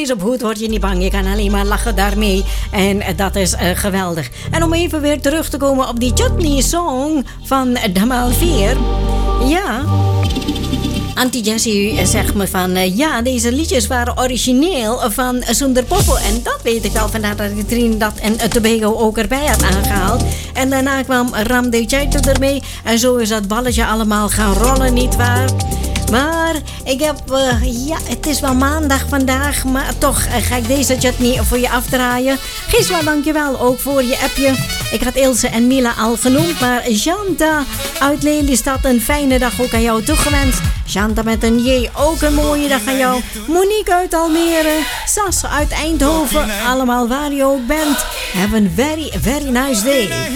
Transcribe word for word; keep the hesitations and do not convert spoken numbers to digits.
wees op hoed, word je niet bang. Je kan alleen maar lachen daarmee. En uh, dat is uh, geweldig. En om even weer terug te komen op die chutney song van Dhamal vier. Ja... Auntie Jessie zegt me van... Uh, ja, deze liedjes waren origineel van Sundar Popo. En dat weet ik wel. Vandaar dat ik Trinidad en Tobago ook erbij had aangehaald. En daarna kwam Ramdeo Chaitra ermee. En zo is dat balletje allemaal gaan rollen, nietwaar? Maar ik heb... Uh, ja, het is wel maandag vandaag. Maar toch uh, ga ik deze chutney voor je afdraaien. Gisela, dankjewel ook voor je appje. Ik had Ilse en Mila al genoemd. Maar Janta uit Lelystad, een fijne dag ook aan jou toegewenst. Janta met een J, ook een mooie dag aan jou. Monique uit Almere. Sas uit Eindhoven. Allemaal waar je ook bent. Have a very, very nice day.